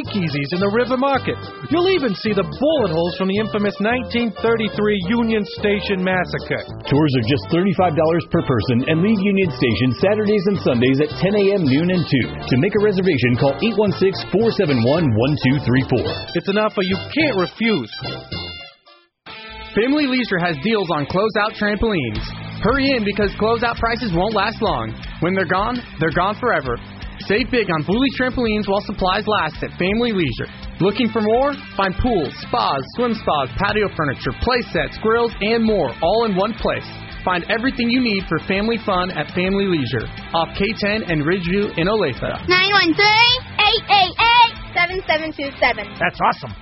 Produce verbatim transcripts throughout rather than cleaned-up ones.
speakeasies in the River Market. You'll even see the bullet holes from the infamous nineteen thirty-three Union Station Massacre. Tours are just thirty-five dollars per person and leave Union Station Saturdays and Sundays at ten a.m., noon, and two. To make a reservation, call eight one six, four seven one, one two three four. It's an offer you can't refuse. Family Leisure has deals on closeout trampolines. Hurry in because closeout prices won't last long. When they're gone, they're gone forever. Save big on Bully trampolines while supplies last at Family Leisure. Looking for more? Find pools, spas, swim spas, patio furniture, play sets, grills, and more all in one place. Find everything you need for family fun at Family Leisure. Off K ten and Ridgeview in Olathe. nine one three, eight eight eight, seven seven two seven. That's awesome.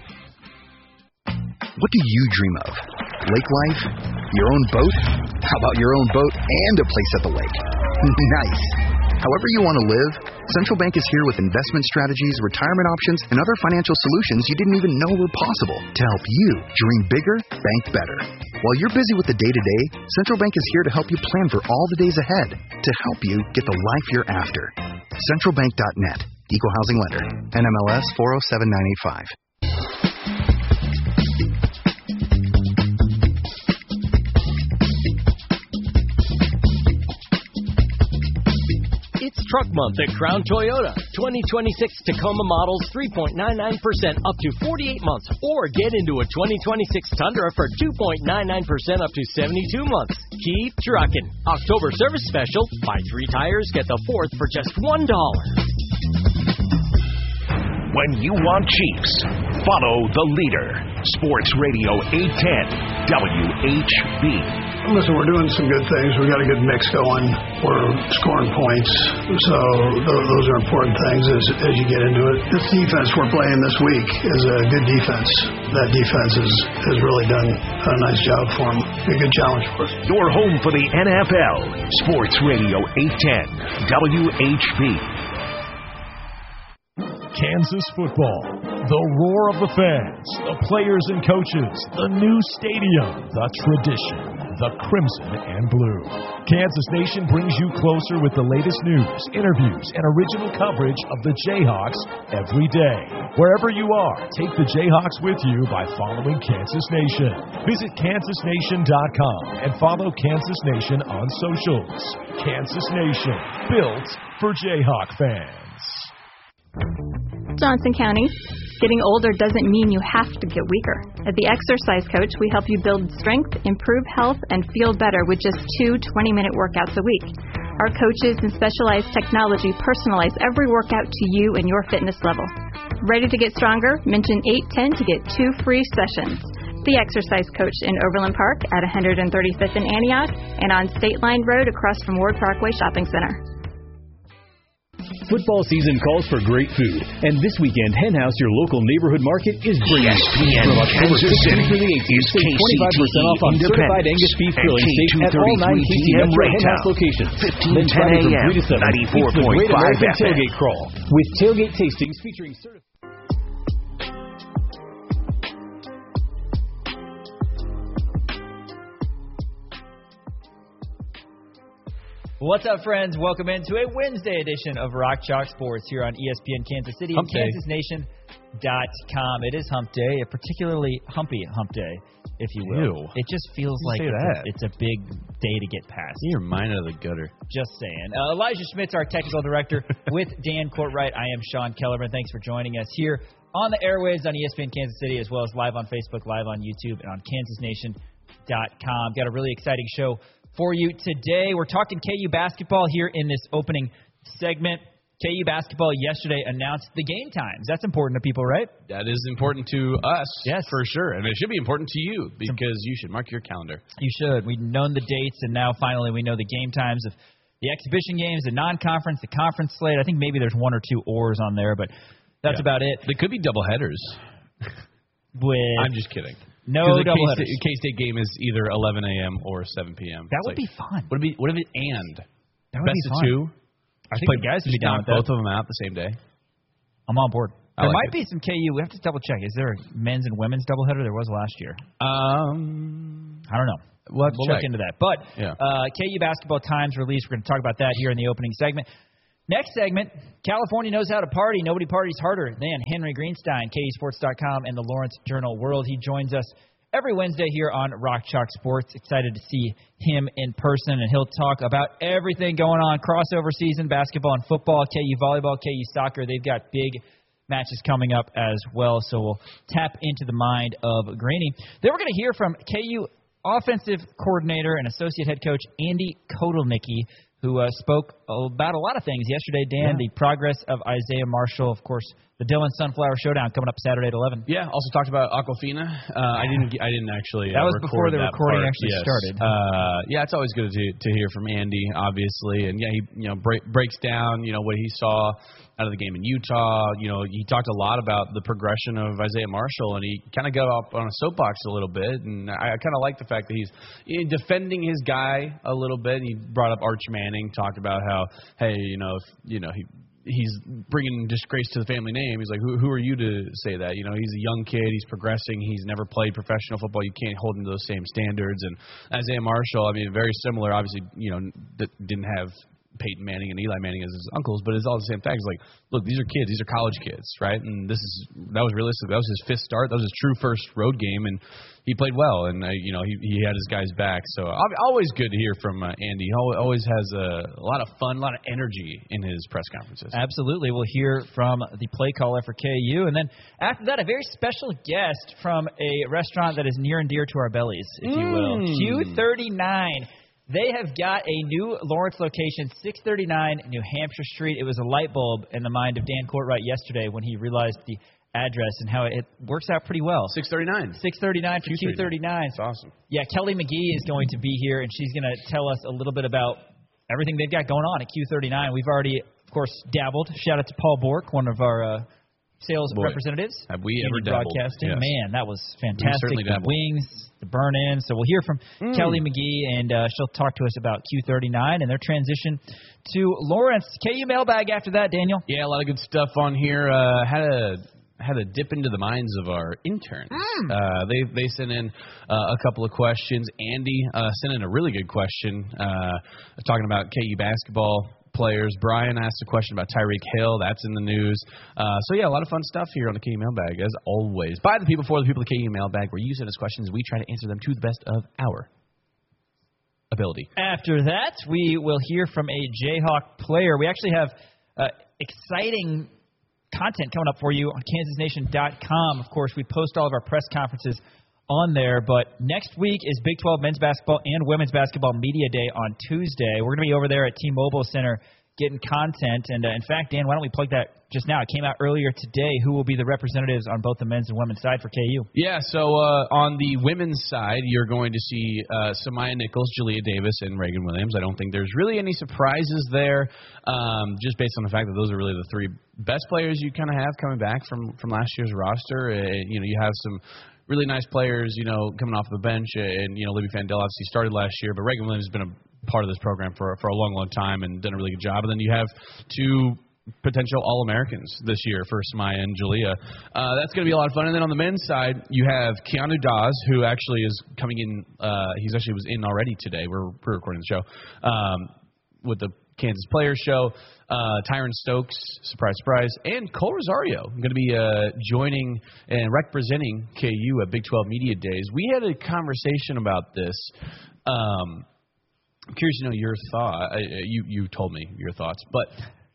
What do you dream of? Lake life? Your own boat? How about your own boat and a place at the lake? Nice. However you want to live, Central Bank is here with investment strategies, retirement options, and other financial solutions you didn't even know were possible to help you dream bigger, bank better. While you're busy with the day-to-day, Central Bank is here to help you plan for all the days ahead to help you get the life you're after. central bank dot net. Equal Housing Lender. N M L S four oh seven nine eight five. It's Truck Month at Crown Toyota. twenty twenty-six Tacoma models three point nine nine percent up to forty-eight months. Or get into a twenty twenty-six Tundra for two point nine nine percent up to seventy-two months. Keep trucking. October service special. Buy three tires, get the fourth for just one dollar. When you want Chiefs, follow the leader. Sports Radio eight ten W H B. Listen, we're doing some good things. We got a good mix going. We're scoring points. So th- those are important things as, as you get into it. This defense we're playing this week is a good defense. That defense has, has really done a nice job for them. A good challenge for us. Your home for the N F L. Sports Radio eight ten W H B. Kansas football, the roar of the fans, the players and coaches, the new stadium, the tradition, the crimson and blue. Kansas Nation brings you closer with the latest news, interviews, and original coverage of the Jayhawks every day. Wherever you are, take the Jayhawks with you by following Kansas Nation. Visit kansas nation dot com and follow Kansas Nation on socials. Kansas Nation, built for Jayhawk fans. Johnson County. Getting older doesn't mean you have to get weaker. At The Exercise Coach, we help you build strength, improve health, and feel better with just two twenty-minute workouts a week. Our coaches and specialized technology personalize every workout to you and your fitness level. Ready to get stronger? Mention eight ten to get two free sessions. The Exercise Coach in Overland Park at one thirty-fifth and Antioch and on State Line Road across from Ward Parkway Shopping Center. Football season calls for great food, and this weekend, Hen House, your local neighborhood market, is bringing E S P N from October Kansas sixteenth through the City eighteenth. is K C T E twenty-five percent off on certified Angus beef and filling steak at all nine K C Metro Hen House locations. fifteen ten a m, ninety-four point five F M. Tailgate Crawl with tailgate tastings featuring certified. What's up, friends? Welcome into a Wednesday edition of Rock Chalk Sports here on E S P N Kansas City and kansas nation dot com. It is hump day, a particularly humpy hump day, if you will. Ew. It just feels You like say it's that. a, it's a big day to get past. Get your mind out of the gutter. Just saying. Uh, Elijah Schmitz, our technical director, with Dan Courtwright. I am Sean Kellerman. Thanks for joining us here on the airwaves on E S P N Kansas City, as well as live on Facebook, live on YouTube, and on kansas nation dot com. Got a really exciting show for you today. We're talking K U basketball here in this opening segment. K U basketball yesterday announced the game times. That's important to people, right? That is important to us, yes, for sure. And it should be important to you because you should mark your calendar. You should. We've known the dates, and now finally we know the game times of the exhibition games, the non-conference, the conference slate. I think maybe there's one or two oars on there, but that's yeah. about it. They could be doubleheaders. With I'm just kidding. No doubleheaders. doubleheaders. The K-State game is either eleven a m or seven p m That it's would like, be fun. What if it, what if it and? That would Best be of fun. two? I think play, the guys would be down with both that. of them out the same day. I'm on board. I There like might it. be some K U. We have to double check. Is there a men's and women's doubleheader? There was last year. Um, I don't know. We'll, have to we'll check. look into that. But yeah. uh, K U basketball times release. We're going to talk about that here in the opening segment. Next segment, California knows how to party. Nobody parties harder than Henry Greenstein, K U Sports dot com and the Lawrence Journal-World. He joins us every Wednesday here on Rock Chalk Sports. Excited to see him in person, and he'll talk about everything going on. Crossover season, basketball and football, K U volleyball, K U soccer. They've got big matches coming up as well, so we'll tap into the mind of Greeny. Then we're going to hear from K U offensive coordinator and associate head coach Andy Kotelnicki, who uh, spoke about a lot of things yesterday, Dan, yeah. the progress of Isaiah Marshall, of course, the Dillon Sunflower Showdown coming up Saturday at eleven. Yeah, also talked about Aquafina. Uh, I didn't I didn't actually That uh, was before the recording part. actually yes. started. Uh, yeah, it's always good to to hear from Andy, obviously. And, yeah, he you know break, breaks down, you know, what he saw out of the game in Utah. You know, he talked a lot about the progression of Isaiah Marshall, and he kind of got up on a soapbox a little bit. And I, I kind of like the fact that he's you know, defending his guy a little bit. He brought up Arch Manning, talked about how, hey, you know, if, you know, he he's bringing disgrace to the family name. He's like, who, who are you to say that? You know, he's a young kid. He's progressing. He's never played professional football. You can't hold him to those same standards. And Isaiah Marshall, I mean, very similar. Obviously, you know, that didn't have Peyton Manning and Eli Manning as his uncles, but it's all the same thing. It's like, look, these are kids. These are college kids, right? And this is that was realistic. That was his fifth start. That was his true first road game, and he played well. And uh, you know, he he had his guys back. So always good to hear from uh, Andy. He always has a, a lot of fun, a lot of energy in his press conferences. Absolutely. We'll hear from the play caller for K U, and then after that, a very special guest from a restaurant that is near and dear to our bellies, if you will, Mm. Q thirty-nine. They have got a new Lawrence location, six thirty-nine New Hampshire Street. It was a light bulb in the mind of Dan Courtwright yesterday when he realized the address and how it works out pretty well. six thirty-nine six thirty-nine for Q thirty-nine. That's awesome. Yeah, Kelly McGee is going to be here, and she's going to tell us a little bit about everything they've got going on at Q thirty-nine. We've already, of course, dabbled. Shout out to Paul Bork, one of our uh, sales Boy, representatives. Have we ever dabbled? Broadcasting. Yes. Man, that was We fantastic. certainly The dabbled. wings, the burn-in. So we'll hear from Mm. Kelly McGee, and uh, she'll talk to us about Q thirty-nine and their transition to Lawrence. K U mailbag after that, Daniel. Yeah, a lot of good stuff on here. Uh, had a had a dip into the minds of our interns. Mm. Uh, they they sent in uh, a couple of questions. Andy uh, sent in a really good question uh, talking about K U basketball players. Brian asked a question about Tyreek Hill. That's in the news. Uh, so, yeah, a lot of fun stuff here on the K U Mailbag, as always. By the people, for the people of the K U Mailbag, where you send us questions, we try to answer them to the best of our ability. After that, we will hear from a Jayhawk player. We actually have uh, exciting content coming up for you on Kansas Nation dot com. Of course, we post all of our press conferences on there, but next week is Big twelve men's basketball and women's basketball media day on Tuesday. We're going to be over there at T-Mobile Center getting content, and uh, in fact, Dan, why don't we plug that just now? It came out earlier today. Who will be the representatives on both the men's and women's side for K U? Yeah, so uh, on the women's side, you're going to see uh, Samaya Nichols, Jalea Davis, and Reagan Williams. I don't think there's really any surprises there, um, just based on the fact that those are really the three best players you kind of have coming back from, from last year's roster. Uh, you know, you have some really nice players, you know, coming off the bench, and, you know, Libby Fandel obviously started last year, but Reagan Williams has been a part of this program for for a long, long time and done a really good job. And then you have two potential All-Americans this year for Samaya and Jalea. Uh, that's going to be a lot of fun. And then on the men's side, you have Keanu Dawes, who actually is coming in. Uh, he's actually was in already today. We're pre-recording the show um, with the Kansas Players Show. Uh, Tyron Stokes, surprise, surprise, and Cole Rosario going to be uh, joining and representing K U at Big twelve Media Days. We had a conversation about this. Um, I'm curious to know your thought. Uh, you you told me your thoughts, but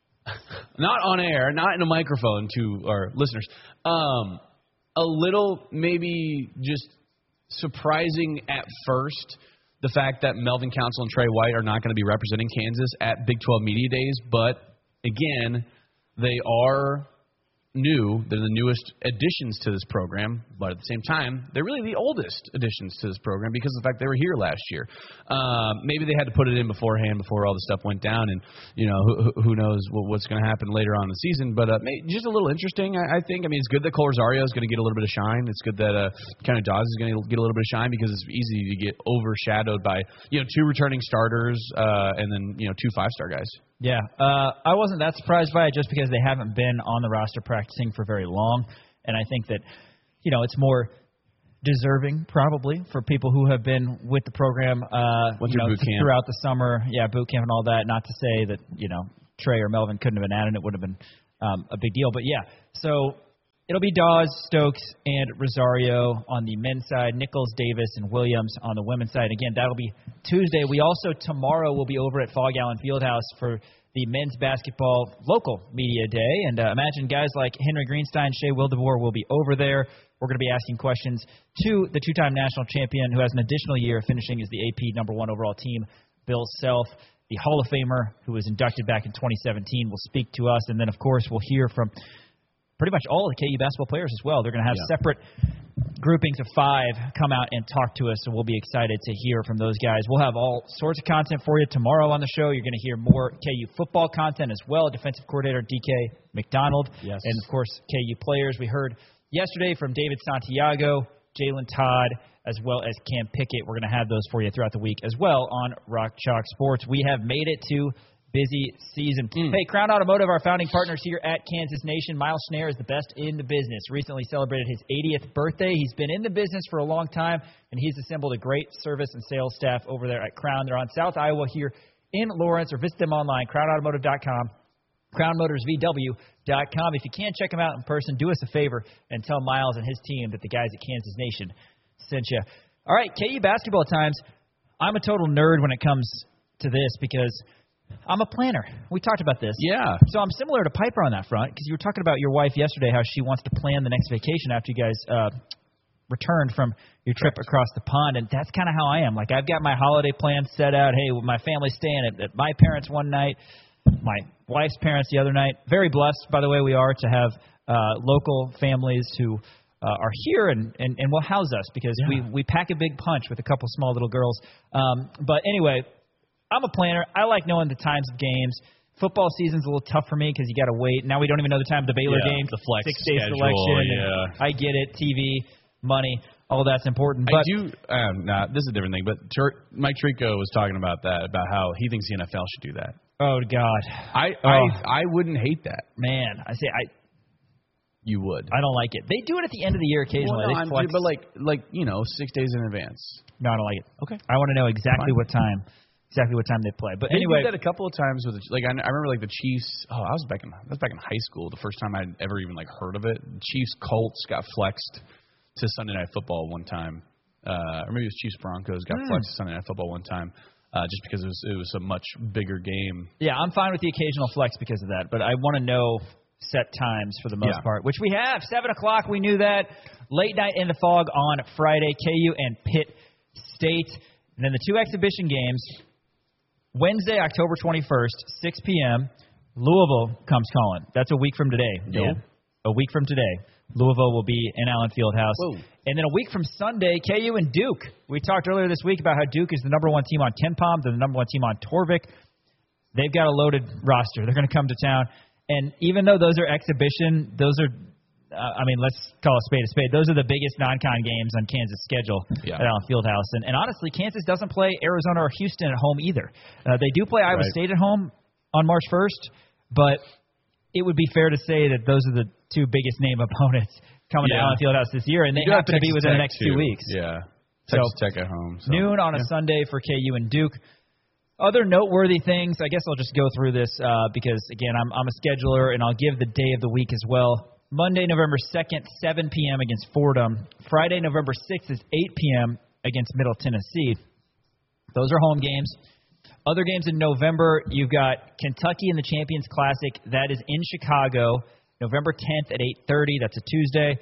not on air, not in a microphone to our listeners. Um, a little maybe just surprising at first, the fact that Melvin Council and Trey White are not going to be representing Kansas at Big twelve Media Days, but again, they are new. They're the newest additions to this program, but at the same time, they're really the oldest additions to this program because of the fact they were here last year. Um, maybe they had to put it in beforehand before all the stuff went down, and you know who, who knows what, what's going to happen later on in the season. But uh, just a little interesting, I, I think. I mean, it's good that Cole Rosario is going to get a little bit of shine. It's good that uh, Keanu Dawes is going to get a little bit of shine because it's easy to get overshadowed by you know two returning starters uh, and then you know two five-star guys. Yeah, uh, I wasn't that surprised by it just because they haven't been on the roster practicing for very long. And I think that, you know, it's more deserving probably for people who have been with the program uh, you know, boot camp. throughout the summer. Yeah, boot camp and all that. Not to say that, you know, Trey or Melvin couldn't have been at it, it would have been um, a big deal. But, yeah, so it'll be Dawes, Stokes, and Rosario on the men's side, Nichols, Davis, and Williams on the women's side. Again, that'll be Tuesday. We also, tomorrow, will be over at Fog Allen Fieldhouse for the men's basketball local media day. And uh, imagine guys like Henry Greenstein, Shea Wildeboer will be over there. We're going to be asking questions to the two-time national champion who has an additional year finishing as the A P number one overall team, Bill Self. The Hall of Famer who was inducted back in twenty seventeen will speak to us. And then, of course, we'll hear from pretty much all of the K U basketball players as well. They're going to have yeah. separate groupings of five come out and talk to us, so we'll be excited to hear from those guys. We'll have all sorts of content for you tomorrow on the show. You're going to hear more K U football content as well. Defensive coordinator D K McDonald. Yes. And, of course, K U players. We heard yesterday from David Santiago, Jalen Todd, as well as Cam Pickett. We're going to have those for you throughout the week as well on Rock Chalk Sports. We have made it to busy season. Mm. Hey, Crown Automotive, our founding partners here at Kansas Nation. Miles Schneider is the best in the business. Recently celebrated his eightieth birthday. He's been in the business for a long time, and he's assembled a great service and sales staff over there at Crown. They're on South Iowa here in Lawrence, or visit them online, crown automotive dot com. crown motors v w dot com. If you can't check them out in person, do us a favor and tell Miles and his team that the guys at Kansas Nation sent you. All right, K U basketball times. I'm a total nerd when it comes to this because I'm a planner. We talked about this. Yeah. So I'm similar to Piper on that front because you were talking about your wife yesterday, how she wants to plan the next vacation after you guys uh, returned from your trip Correct. across the pond, and that's kind of how I am. Like, I've got my holiday plan set out. Hey, my family's staying at, at my parents' one night, my wife's parents the other night. Very blessed, by the way, we are to have uh, local families who uh, are here and, and, and will house us because yeah. we, we pack a big punch with a couple small little girls. Um, but anyway, I'm a planner. I like knowing the times of games. Football season's a little tough for me because you got to wait. Now we don't even know the time of the Baylor yeah, game. The flex Six-day schedule, selection. Yeah. I get it. T V, money, all that's important. But I do. Um, nah, this is a different thing. But Tur- Mike Tirico was talking about that, about how he thinks the N F L should do that. Oh God. I oh. I I wouldn't hate that. Man, I say I. You would. I don't like it. They do it at the end of the year occasionally. Well, no, they I'm, flex. but like like you know, six days in advance. No, I don't like it. Okay. I want to know exactly Fine. what time. Exactly what time they play. But they anyway, did that a couple of times with the, like I, I remember like the Chiefs. Oh, I was back in that was back in high school. The first time I'd ever even like heard of it. Chiefs Colts got flexed to Sunday Night Football one time, uh, or maybe it was Chiefs Broncos got mm. flexed to Sunday Night Football one time, uh, just because it was it was a much bigger game. Yeah, I'm fine with the occasional flex because of that, but I want to know set times for the most yeah. part, which we have. Seven o'clock, we knew that. Late night in the fog on Friday, K U and Pitt State, and then the two exhibition games. Wednesday, October twenty-first, six p.m., Louisville comes calling. That's a week from today. Yeah. A week from today. Louisville will be in Allen Fieldhouse. Whoa. And then a week from Sunday, K U and Duke. We talked earlier this week about how Duke is the number one team on KenPom. They're the number one team on Torvik. They've got a loaded roster. They're going to come to town. And even though those are exhibition, those are, uh, I mean, let's call a spade a spade. Those are the biggest non-con games on Kansas' schedule yeah. at Allen Fieldhouse. And, and honestly, Kansas doesn't play Arizona or Houston at home either. Uh, they do play Iowa right. State at home on March first, but it would be fair to say that those are the two biggest name opponents coming yeah. to Allen Fieldhouse this year, and they you happen to be within the next too. two weeks. Yeah, so, Texas Tech at home. So. Noon on a yeah. Sunday for K U and Duke. Other noteworthy things, I guess I'll just go through this uh, because, again, I'm, I'm a scheduler, and I'll give the day of the week as well. Monday, November second, seven p.m. against Fordham. Friday, November sixth is eight p.m. against Middle Tennessee. Those are home games. Other games in November, you've got Kentucky in the Champions Classic. That is in Chicago, November tenth at eight thirty. That's a Tuesday.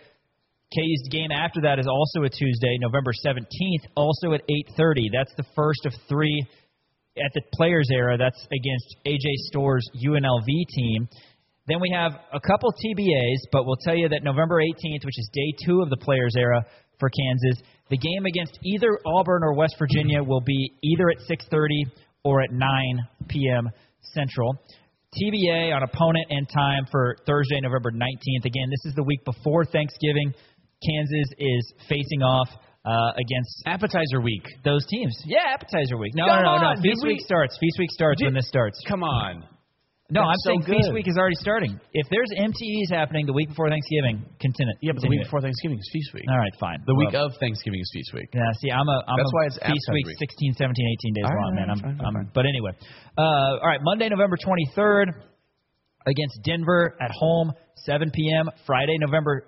K U's game after that is also a Tuesday, November seventeenth, also at eight thirty. That's the first of three at the Players era. That's against A J Storr's U N L V team. Then we have a couple T B As, but we'll tell you that November eighteenth, which is day two of the Players era for Kansas, the game against either Auburn or West Virginia will be either at six thirty or at nine p.m. Central. T B A on opponent and time for Thursday, November nineteenth. Again, this is the week before Thanksgiving. Kansas is facing off uh, against appetizer week. Those teams. Yeah, appetizer week. No, Come no, no, on, no. Feast we, week starts. Feast week starts did, when this starts. Come on. No, That's I'm saying so Feast good. Week is already starting. If there's M T Es happening the week before Thanksgiving, continue. Yeah, but the continue week it. before Thanksgiving is Feast Week. All right, fine. The week Well, of Thanksgiving is Feast Week. Yeah, see, I'm a I'm That's a why it's Feast appetizer Week week. sixteen, seventeen, eighteen days All long, right, man. I'm, fine, fine, I'm, fine. but anyway. Uh, all right, Monday, November twenty-third against Denver at home, seven p.m. Friday, November